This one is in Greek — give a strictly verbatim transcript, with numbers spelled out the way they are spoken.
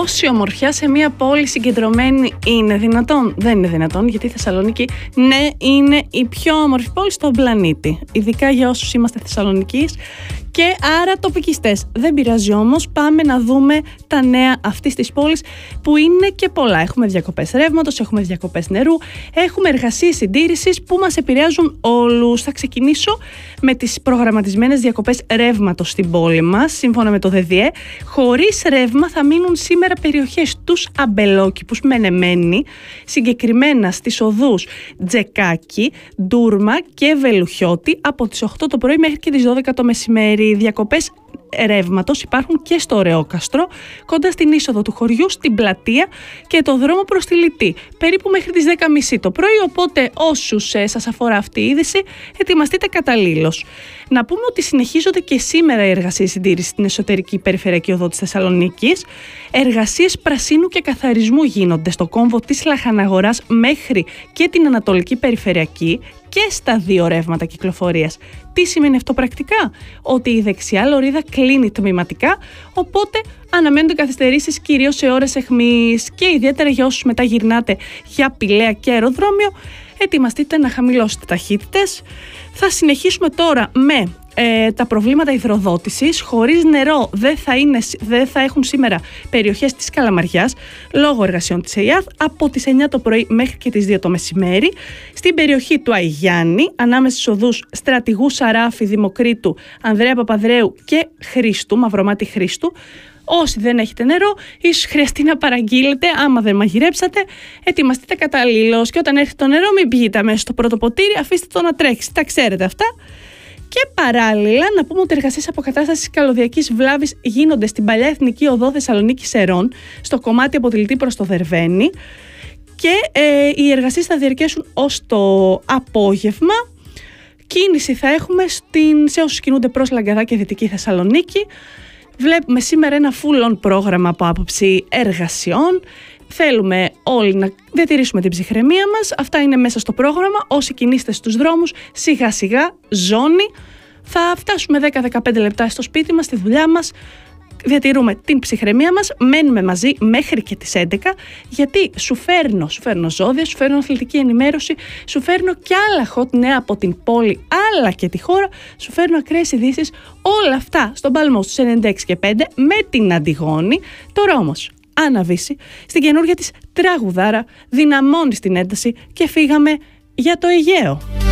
Τόση ομορφιά σε μια πόλη συγκεντρωμένη είναι δυνατόν? Δεν είναι δυνατόν, γιατί η Θεσσαλονίκη, ναι, είναι η πιο όμορφη πόλη στον πλανήτη. Ειδικά για όσους είμαστε Θεσσαλονικείς και άρα τοπικιστές. Δεν πειράζει όμως, πάμε να δούμε τα νέα αυτής της πόλης που είναι και πολλά. Έχουμε διακοπές ρεύματος, έχουμε διακοπές νερού, έχουμε εργασίες συντήρησης που μας επηρεάζουν όλους. Θα ξεκινήσω με τις προγραμματισμένες διακοπές ρεύματος στην πόλη μας. Σύμφωνα με το ΔΔΕ, χωρίς ρεύμα θα μείνουν σήμερα περιοχές τους Αμπελόκηπους, Μενεμένη, συγκεκριμένα στις οδούς Τζεκάκη, Ντούρμα και Βελουχιώτη από τις οκτώ το πρωί μέχρι και τις δώδεκα το μεσημέρι. Οι διακοπές ρεύματος υπάρχουν και στο Ρεόκαστρο, κοντά στην είσοδο του χωριού, στην πλατεία και το δρόμο προς τη Λυτή, περίπου μέχρι τις δέκα και μισή το πρωί, οπότε όσους ε, σας αφορά αυτή η είδηση, ετοιμαστείτε καταλήλως. Να πούμε ότι συνεχίζονται και σήμερα οι εργασίες συντήρησης στην εσωτερική περιφερειακή οδό της Θεσσαλονίκης. Εργασίες πρασίνου και καθαρισμού γίνονται στο κόμβο της Λαχαναγοράς μέχρι και την Ανατολική Περιφερειακή και στα δύο ρεύματα κυκλοφορίας. Τι σημαίνει αυτό πρακτικά? Ότι η δεξιά λωρίδα κλείνει τμηματικά, οπότε αναμένονται καθυστερήσεις κυρίως σε ώρες αιχμής και ιδιαίτερα για όσους μετά γυρνάτε για Πηλαία και αεροδρόμιο, ετοιμαστείτε να χαμηλώσετε ταχύτητες. Θα συνεχίσουμε τώρα με ε, τα προβλήματα υδροδότησης. Χωρίς νερό δεν θα, είναι, δεν θα έχουν σήμερα περιοχές της Καλαμαριάς λόγω εργασιών της ΕΙΑΘ από τις εννιά το πρωί μέχρι και τις δύο το μεσημέρι. Στην περιοχή του Αϊγιάννη, ανάμεσα στους οδούς Στρατηγού Σαράφη, Δημοκρίτου, Ανδρέα Παπαδρέου και Χρήστου, Μαυρομάτη Χρήστου. Όσοι δεν έχετε νερό, ίσως χρειαστεί να παραγγείλετε. Άμα δεν μαγειρέψατε, ετοιμαστείτε καταλήλως. Και όταν έρθει το νερό, μην πηγείτε μέσα στο πρώτο ποτήρι, αφήστε το να τρέξει. Τα ξέρετε αυτά. Και παράλληλα, να πούμε ότι εργασίες αποκατάστασης καλωδιακής βλάβης γίνονται στην παλιά Εθνική Οδό Θεσσαλονίκη Σερών, στο κομμάτι από τη Λυτή προς το Δερβαίνη. Και ε, οι εργασίες θα διαρκέσουν ως το απόγευμα. Κίνηση θα έχουμε στην, σε όσους κινούνται προς Λαγκαδά και Δυτική Θεσσαλονίκη. Βλέπουμε σήμερα ένα full on πρόγραμμα από άποψη εργασιών. Θέλουμε όλοι να διατηρήσουμε την ψυχραιμία μας. Αυτά είναι μέσα στο πρόγραμμα. Όσοι κινείστε στους δρόμους, σιγά σιγά, ζώνη. Θα φτάσουμε δέκα με δεκαπέντε λεπτά στο σπίτι μας, στη δουλειά μας. Διατηρούμε την ψυχραιμία μας, μένουμε μαζί μέχρι και τις έντεκα, γιατί σου φέρνω, σου φέρνω ζώδια, σου φέρνω αθλητική ενημέρωση, σου φέρνω και άλλα hot νέα από την πόλη αλλά και τη χώρα, σου φέρνω ακραίες ειδήσεις, όλα αυτά στον Παλμό στους ενενήντα έξι και πέντε με την Αντιγόνη. Τώρα όμως, Άννα Βύση, στην καινούργια της τραγουδάρα, δυναμώνει στην ένταση και φύγαμε για το Αιγαίο.